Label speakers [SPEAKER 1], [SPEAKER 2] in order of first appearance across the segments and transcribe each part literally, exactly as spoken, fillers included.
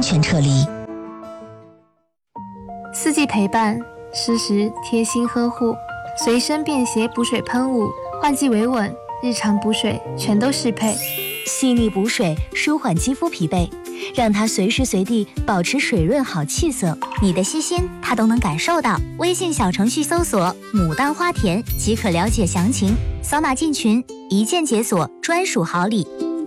[SPEAKER 1] 全撤离。
[SPEAKER 2] 四季陪伴，适时贴心呵护，随身便携补水喷雾，换季维稳，日常补水全都适配。
[SPEAKER 1] 细腻补水，舒缓肌肤疲惫，让它随时随地保持水润好气色。你的细心，它都能感受到。微信小程序搜索“牡丹花田”即可了解详情，扫码进群，一键解锁专属好礼。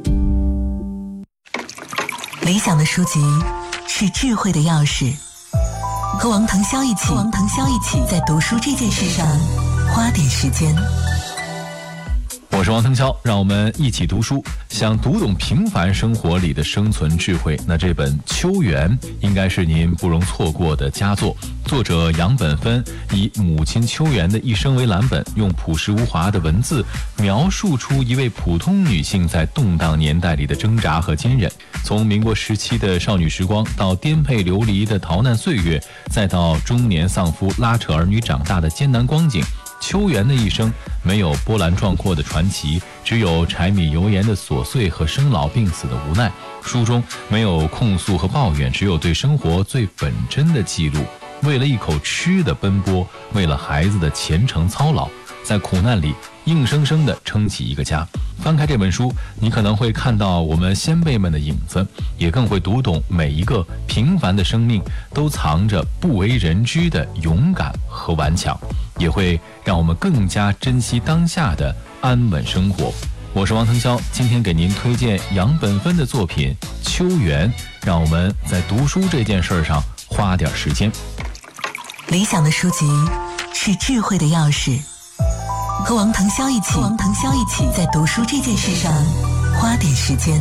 [SPEAKER 1] 理想的书籍是智慧的钥匙。和王腾霄一起，和王腾霄一起，在读书这件事上花点时间。
[SPEAKER 3] 我是王腾霄，让我们一起读书。想读懂平凡生活里的生存智慧，那这本《秋园》应该是您不容错过的佳作。作者杨本芬以母亲秋园的一生为蓝本，用朴实无华的文字描述出一位普通女性在动荡年代里的挣扎和坚韧。从民国时期的少女时光，到颠沛流离的逃难岁月，再到中年丧夫拉扯儿女长大的艰难光景，秋园的一生没有波澜壮阔的传奇，只有柴米油盐的琐碎和生老病死的无奈。书中没有控诉和抱怨，只有对生活最本真的记录。为了一口吃的奔波，为了孩子的虔诚操劳，在苦难里硬生生地撑起一个家。翻开这本书，你可能会看到我们先辈们的影子，也更会读懂每一个平凡的生命都藏着不为人知的勇敢和顽强，也会让我们更加珍惜当下的安稳生活。我是王腾霄，今天给您推荐杨本芬的作品《秋园》，让我们在读书这件事上花点时间。
[SPEAKER 1] 理想的书籍是智慧的钥匙。和王腾霄一起，和王腾霄一起，在读书这件事上花点时间。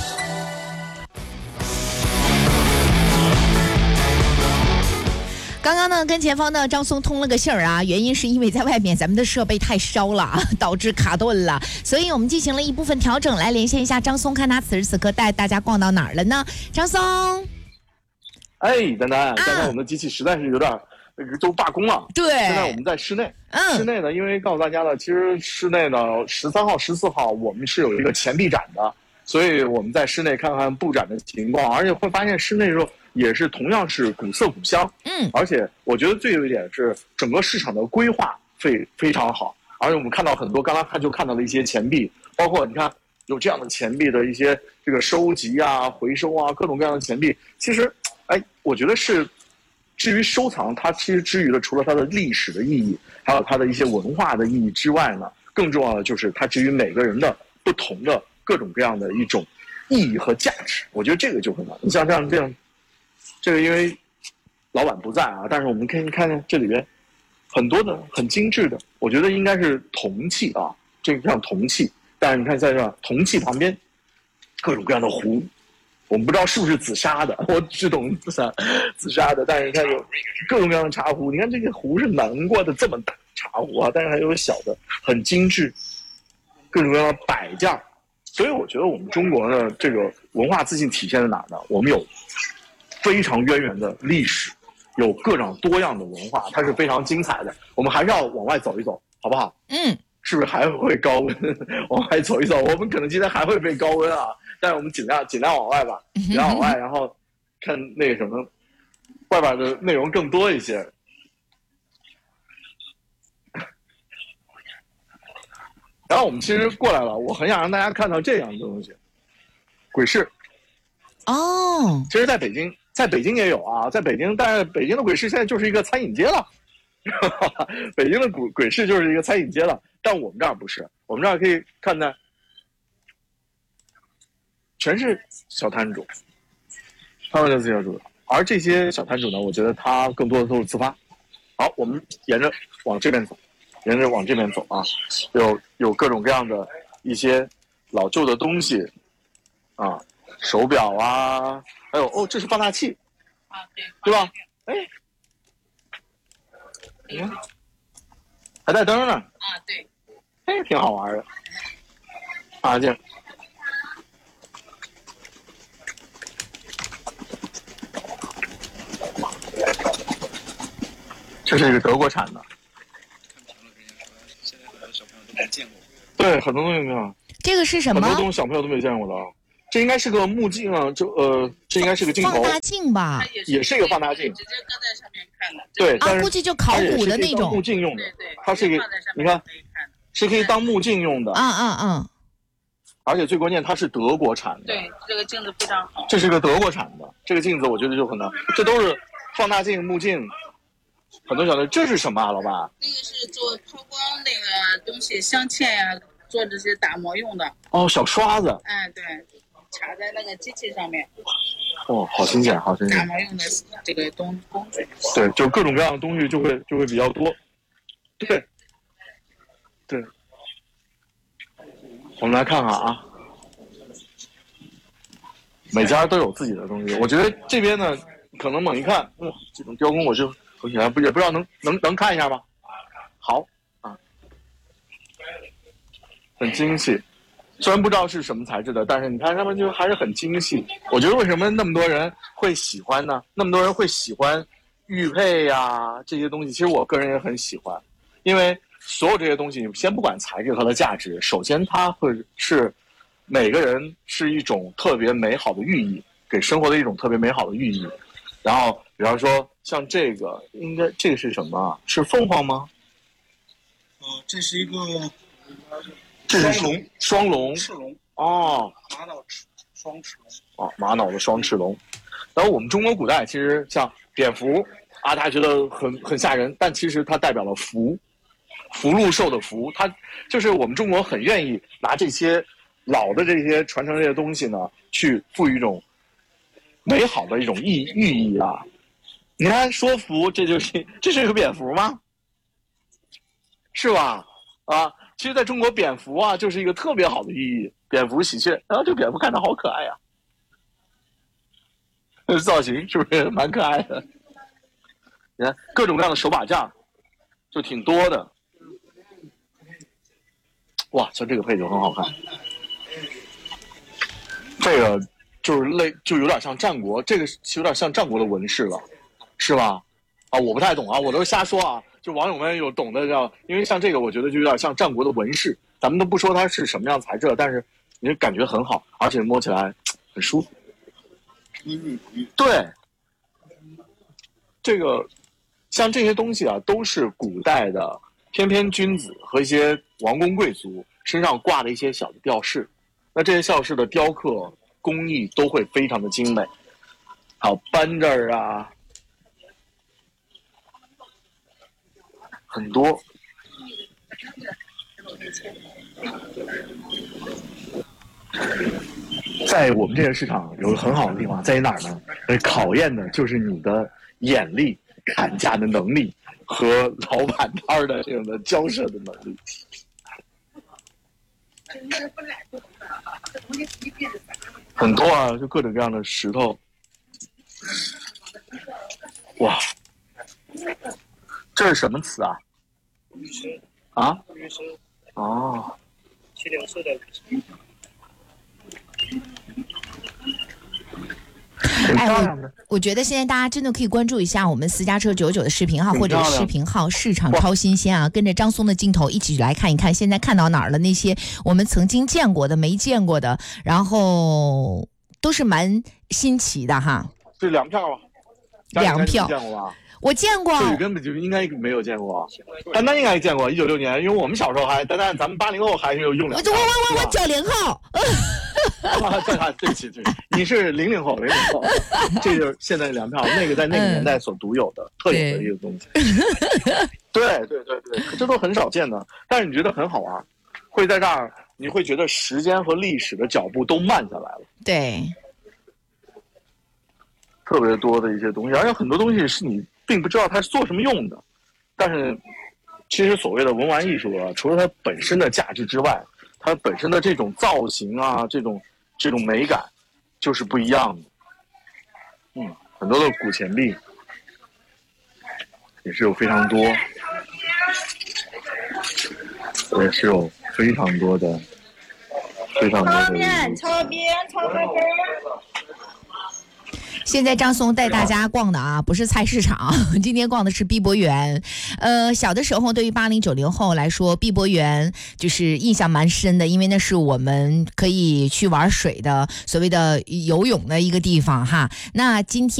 [SPEAKER 4] 刚刚呢，跟前方的张松通了个信儿啊，原因是因为在外面咱们的设备太烧了，导致卡顿了，所以我们进行了一部分调整，来连线一下张松，看他此时此刻带大家逛到哪儿了呢？张松，
[SPEAKER 5] 哎，丹丹，刚才我们的机器实在是有点那个都罢工了，
[SPEAKER 4] 对，
[SPEAKER 5] 现在我们在室内，
[SPEAKER 4] 嗯，
[SPEAKER 5] 室内呢，因为告诉大家呢，其实室内呢，十三号、十四号我们是有一个钱币展的，所以我们在室内看看布展的情况，而且会发现室内的时候也是同样是古色古香，
[SPEAKER 4] 嗯，
[SPEAKER 5] 而且我觉得最有一点是整个市场的规划非非常好，而且我们看到很多，刚刚看就看到了一些钱币，包括你看有这样的钱币的一些这个收集啊、回收啊，各种各样的钱币，其实，哎，我觉得是。至于收藏，它其实之于的除了它的历史的意义，还有它的一些文化的意义之外呢，更重要的就是它至于每个人的不同的各种各样的一种意义和价值。我觉得这个就很好。你像这样这样，这个因为老板不在啊，但是我们可以看看这里边很多的很精致的，我觉得应该是铜器啊，这个像铜器，但是你看在这铜器旁边各种各样的壶。我们不知道是不是紫砂的，我只懂紫砂，紫砂的。但是它有各种各样的茶壶，你看这个壶是南瓜的这么大茶壶啊，但是还有小的，很精致，各种各样的摆件。所以我觉得我们中国的这个文化自信体现在哪呢？我们有非常渊源的历史，有各种多样的文化，它是非常精彩的。我们还是要往外走一走，好不好？
[SPEAKER 4] 嗯，
[SPEAKER 5] 是不是还会高温？往外走一走，我们可能今天还会被高温啊。但是我们尽量尽量往外吧，尽量往外，然后看那个什么，外边的内容更多一些。然后我们其实过来了，我很想让大家看到这样的东西，鬼市。
[SPEAKER 4] 哦，
[SPEAKER 5] 其实在北京，在北京也有啊，在北京，但是北京的鬼市现在就是一个餐饮街了。北京的鬼鬼市就是一个餐饮街了，但我们这儿不是，我们这儿可以看到。全是小摊主，他们就是小主，而这些小摊主呢，我觉得他更多的都是自发。好，我们沿着往这边走，沿着往这边走啊，有有各种各样的一些老旧的东西啊，手表啊，还有哦，这是放大器啊，对，对吧？哎，你看，还带灯呢啊，对，哎，挺好玩的啊，这。这是一个德国产的，
[SPEAKER 6] 现在很多小朋友都没见过。
[SPEAKER 5] 对，很多东西没有。
[SPEAKER 4] 这个是什么？
[SPEAKER 5] 很多东西小朋友都没见过的啊。 这应该是个目镜啊，就呃，这应该是个镜头，
[SPEAKER 4] 放大镜吧，
[SPEAKER 5] 也是一个放大镜，
[SPEAKER 6] 直接搁在上面看的。
[SPEAKER 5] 对，但是
[SPEAKER 4] 啊，估计就考古的那种
[SPEAKER 5] 目镜用的，
[SPEAKER 6] 对对，
[SPEAKER 5] 它是一个，你看，是可以当目镜用的。
[SPEAKER 4] 啊啊啊！
[SPEAKER 5] 而且最关键，它是德国产的。
[SPEAKER 6] 对，这个镜子非常好。
[SPEAKER 5] 这是个德国产的，这个镜子我觉得就很难，这都是放大镜、目镜。很多小的，这是什么啊，老爸？
[SPEAKER 6] 那个是做抛光那个东西，镶嵌呀、啊，做这些打磨用的。
[SPEAKER 5] 哦，小刷子。
[SPEAKER 6] 哎，对，卡在那个机器上面。
[SPEAKER 5] 哦，好新鲜，好新鲜。
[SPEAKER 6] 打磨用的这个东工具。
[SPEAKER 5] 对，就各种各样的东西就会就会比较多。对，对。我们来看看啊，每家都有自己的东西。我觉得这边呢，可能猛一看，哇、嗯，这种雕工我就合起来不也不知道能能能看一下吗？好啊，很精细。虽然不知道是什么材质的，但是你看上面就还是很精细。我觉得为什么那么多人会喜欢呢？那么多人会喜欢玉佩呀、啊、这些东西，其实我个人也很喜欢，因为所有这些东西，你先不管材质和它的价值，首先它会是每个人是一种特别美好的寓意，给生活的一种特别美好的寓意。然后，比方说像这个，应该这个是什么啊？是凤凰吗？
[SPEAKER 7] 呃，这是一个
[SPEAKER 5] 这是
[SPEAKER 7] 双龙，
[SPEAKER 5] 双龙，
[SPEAKER 7] 赤龙
[SPEAKER 5] 哦，
[SPEAKER 7] 玛瑙赤双赤龙，
[SPEAKER 5] 哦，玛瑙的双赤龙。然后我们中国古代其实像蝙蝠啊，大家觉得很很吓人，但其实它代表了福。福禄寿的福，它就是我们中国很愿意拿这些老的这些传承这些东西呢，去赋予一种美好的一种意寓意啊。你看说福，这就是这是个蝙蝠吗？是吧？啊，其实在中国蝙蝠啊就是一个特别好的寓意，蝙蝠喜鹊，然后这蝙蝠看着好可爱呀、啊，造型是不是蛮可爱的？你看各种各样的手把件就挺多的。哇，像这个配置很好看，这个就是类就有点像战国，这个有点像战国的纹饰了，是吧？啊，我不太懂啊，我都是瞎说啊。就网友们有懂的叫，因为像这个，我觉得就有点像战国的纹饰。咱们都不说它是什么样材质，但是你感觉很好，而且摸起来很舒服。对，这个像这些东西啊，都是古代的翩翩君子和一些王公贵族身上挂的一些小的吊饰，那这些吊饰的雕刻工艺都会非常的精美，还有扳指儿啊，很多。在我们这个市场有个很好的地方在于哪儿呢？考验的就是你的眼力、砍价的能力和老板摊的这种的交涉的能力。很多啊，就各种各样的石头。哇，这是什么瓷啊？
[SPEAKER 7] 玉石
[SPEAKER 5] 啊？
[SPEAKER 7] 玉石
[SPEAKER 5] 哦，
[SPEAKER 7] 七零四的玉石。
[SPEAKER 4] 哎，我我觉得现在大家真的可以关注一下我们私家车九九的视频号或者视频号市场超新鲜啊，跟着张松的镜头一起来看一看，现在看到哪儿了？那些我们曾经见过的、没见过的，然后都是蛮新奇的哈。
[SPEAKER 5] 这粮票啊，
[SPEAKER 4] 粮票
[SPEAKER 5] 见过吧？
[SPEAKER 4] 我见过，
[SPEAKER 5] 这根本就应该没有见过，丹丹应该见过，一九六年，因为我们小时候还丹丹，咱们八零后还是有用粮票。
[SPEAKER 4] 我我我我九零后。
[SPEAKER 5] 啊，对啊，对不起，对不起，你是零零后，零零后，这就是现在的粮票，那个在那个年代所独有的、嗯、特有的一个东西。对对对对，这都很少见的，但是你觉得很好玩，会在这儿，你会觉得时间和历史的脚步都慢下来了。
[SPEAKER 4] 对，
[SPEAKER 5] 特别多的一些东西，而且很多东西是你并不知道它是做什么用的，但是其实所谓的文玩艺术啊，除了它本身的价值之外，它本身的这种造型啊，这种这种美感，就是不一样的。嗯，很多的古钱币也是有非常多，也是有非常多的，非常多的。
[SPEAKER 6] 炒面，炒面，炒面。
[SPEAKER 4] 现在张松带大家逛的啊，不是菜市场，今天逛的是碧波园。呃，小的时候对于八零九零后来说，碧波园就是印象蛮深的，因为那是我们可以去玩水的，所谓的游泳的一个地方哈。那今天